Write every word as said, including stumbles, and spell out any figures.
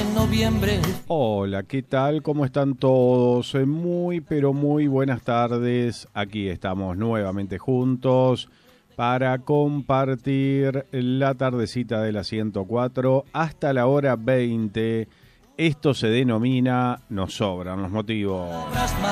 en noviembre. Hola, ¿qué tal? ¿Cómo están todos? Muy, pero muy buenas tardes. Aquí estamos nuevamente juntos para compartir la tardecita de la ciento cuatro hasta la hora veinte. Esto se denomina Nos sobran los motivos.